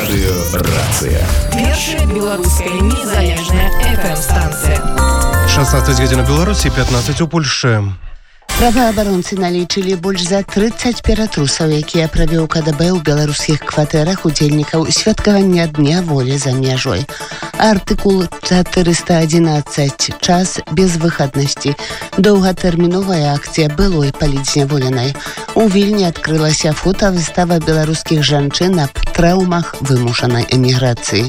Радыё «Рацыя». Першая беларуская незалежная FM-станцыя. 16 гадзін у Беларусі, 15 у Польшчы. Праваабаронцы налічылі больш за 30 ператрусаў, якія правёў КДБ ў беларускіх кватэрах удзельнікаў святкавання Дня волі за мяжой. Артыкул 411 «Час без выхаднасці». Доўгатэрміновая акцыя былой палітзняволенай. У Вільні адкрылася фотавыстава беларускіх жанчын аб траўмах вымушанай эміграцыі.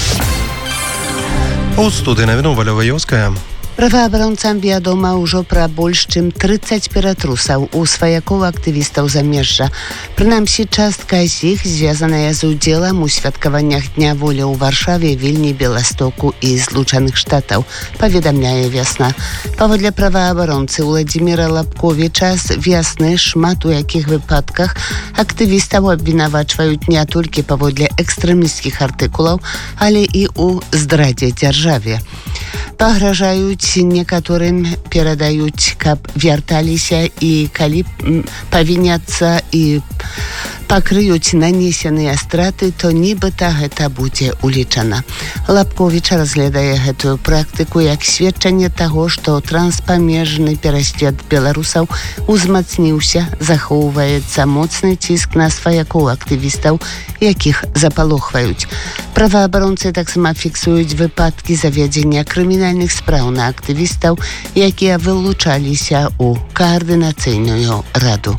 У студыі навіну Валёва Ёўская. Праваабаронцам вядома ўжо пра больш чым 30 ператрусаў у сваякоў актывістаў замежжа. Прынамсі, частка з іх звязаная з удзелам у святкаваннях Дня волі ў Варшаве, Вільні, Беластоку і Злучаных Штатаў, паведамляе «Вясна». Паводле праваабаронцы Владзіміра Лапковіча, з «Вясны» шмат у якіх выпадках актывістаў абвінавачваюць не толькі паводле экстрэмісцкіх артыкулаў, але і ў здрадзе дзяржаве. Пагражаюць некаторым, перадаюць, каб вярталіся і калі павіняцца і пакрыюць нанесеныя страты, то нібыта гэта будзе улічана. Лапковіч разглядае гэтую практыку як сведчанне таго, што транспамежны пераслед беларусаў узмацніўся, захоўваецца моцны ціск на сваякоў актывістаў, якіх запалохваюць. Праваабаронцы таксама фіксуюць выпадкі завядзення крымінальных спраў на актывістаў, якія вылучаліся ў каардынацыйную раду.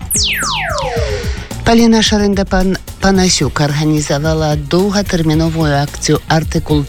Паліна Шарэнда-Панасюк арганізавала доўгатэрміновую акцыю «Артыкул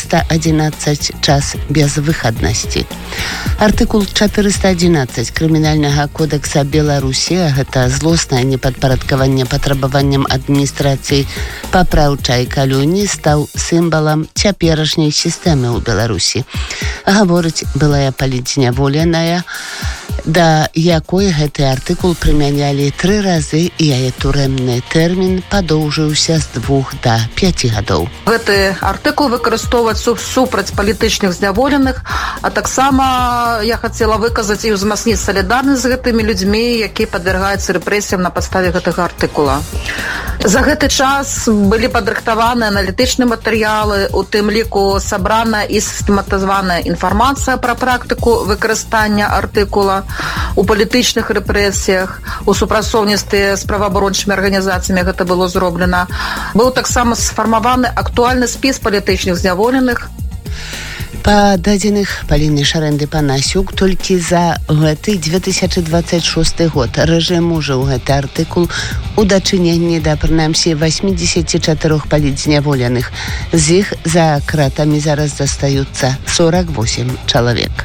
411 «Час без выхаднасці». Артыкул 411 Крымінальнага кодекса Беларусі, гэта злоснае непадпарадкаванне патрабаванням адміністрацыі папраўчай калоніі, стаў сімвалам цяперашняй сістэмы ў Беларусі. Гаворыць былая палітзняволеная, да якой гэты артыкул прымянялі 3 разы, і яе турэмны тэрмін падоўжыўся з 2 до 5 гадоў. Гэты артыкул выкарыстоўваць супраць палітычных зняволеных, а таксама я хацела выказаць і ўзмацніць салідарнасць з гэтымі людзьмі, якія падвяргаюцца рэпрэсіям на падставе гэтага артыкула. За гэты час былі падрыхтаваны аналітычныя матэрыялы, у тым ліку сабрана і сістэматызаваная інфармацыя пра практыку выкарыстання артыкула у палітычных рэпрэсіях, у супрацоўніцтве з праваабарончымі арганізацыямі гэта было зроблена. Быў таксама сфармаваны актуальны спіс палітычных зняволеных. Па дадзеных Паліны Шарэнды-Панасюк, толькі за гэты 2026 год рэжым ужыў гэты артыкул у дачыненні да прынамсі 84 палітзняволеных. З іх за кратамі зараз застаюцца 48 чалавек.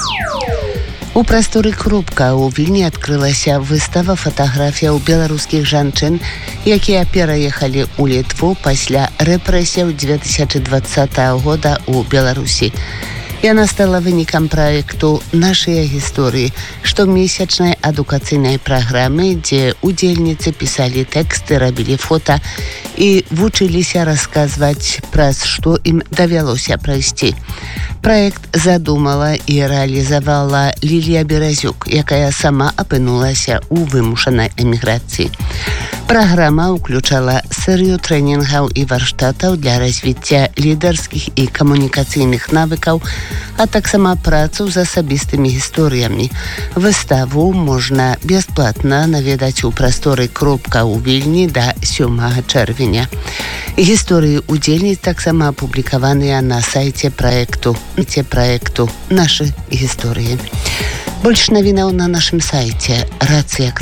У прасторы Крупка ў Вільні адкрылася выстава фатаграфіяў беларускіх жанчын, якія пераехалі ў Літву пасля рэпрэсіяў 2020 года ў Беларусі. Яна стала вынікам праекту «Нашыя гісторыі», штомесячнай адукацыйнай праграмы, дзе удзельніцы пісалі тэксты, рабілі фота і вучыліся расказваць, праз што ім давялося прайсці. Праект задумала і рэалізавала Лілія Беразюк, якая сама апынулася ў вымушанай эміграцыі. Праграма ўключала серыю трэнінгаў і варштатаў для развіцця лідарскіх і камунікацыйных навыкаў, а таксама працу з асабістымі гісторыямі. Выставу можна бясплатна наведаць у прасторы Крупка ў Вільні да 7 чэрвеня. Гісторыі удзельніц таксама апублікаваныя на сайце праекту «Нашы гісторыі». Больш навінаў на нашым сайце «Рацыя».